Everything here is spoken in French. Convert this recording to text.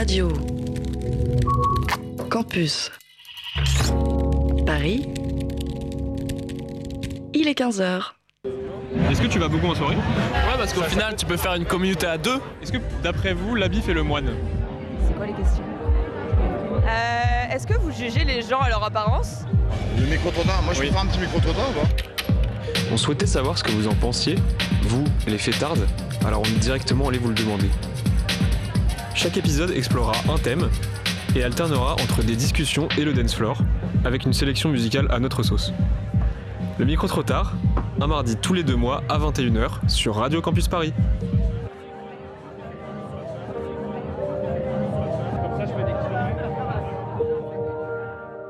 Radio Campus Paris. Il est 15h. Est-ce que tu vas beaucoup en soirée? Ouais, parce qu'au final, tu peux faire une communauté à deux. Est-ce que, d'après vous, l'habit fait le moine? C'est quoi les questions? Est-ce que vous jugez les gens à leur apparence? Le micro-trottoir, moi je peux faire un petit micro-trottoir ou pas? On souhaitait savoir ce que vous en pensiez, vous, les fêtardes, alors on est directement allé vous le demander. Chaque épisode explorera un thème et alternera entre des discussions et le dance floor, avec une sélection musicale à notre sauce. Le micro-trottoir, un mardi tous les 2 mois à 21h sur Radio Campus Paris.